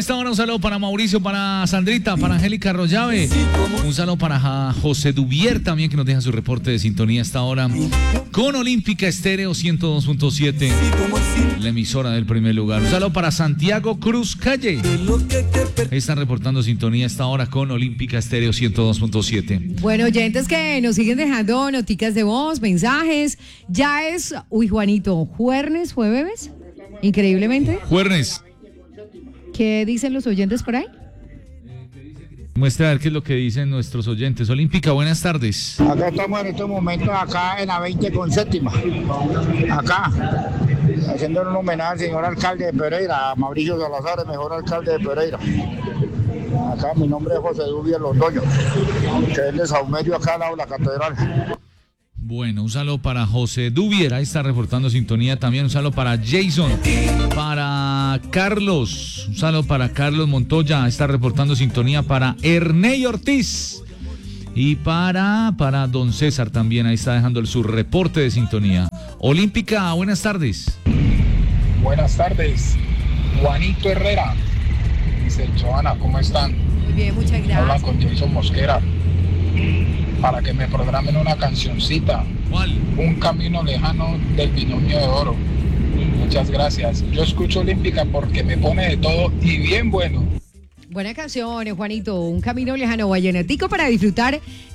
esta hora un saludo para Mauricio, para Sandrita, para Angélica Arroyave. Un saludo para José Dubier también, que nos deja su reporte de sintonía a esta hora. Con Olímpica Estéreo 102.7, la emisora del primer lugar. Un saludo para Santiago Cruz Calle. Están reportando sintonía a esta hora con Olímpica Estéreo 102.7. Bueno, oyentes que nos siguen dejando noticas de voz, mensajes. Ya es, Juanito, ¿jueves, jueves? Increíblemente. Jueves. ¿Qué dicen los oyentes por ahí? Muestra a ver qué es lo que dicen nuestros oyentes. Olímpica, buenas tardes. Acá estamos en estos momentos, acá en la 20 con séptima. Acá, haciendo un homenaje al señor alcalde de Pereira, a Mauricio Salazar, el mejor alcalde de Pereira. Acá mi nombre es José Dubier Londoño, que es de Saumerio, acá al lado de la catedral. Bueno, un saludo para José Dubier, ahí está reportando sintonía también. Un saludo para Jason, para Carlos, un saludo para Carlos Montoya, ahí está reportando sintonía. Para Erney Ortiz y para Don César también, ahí está dejando su reporte de sintonía. Olímpica, buenas tardes. Buenas tardes, Juanito Herrera, dice Joana, ¿cómo están? Muy bien, muchas gracias. Habla con Jason Mosquera. Para que me programen una cancioncita. ¿Cuál? Un camino lejano del binomio de oro. Muchas gracias. Yo escucho Olímpica porque me pone de todo y bien bueno. Buena canción, Juanito. Un camino lejano vallenatico para disfrutar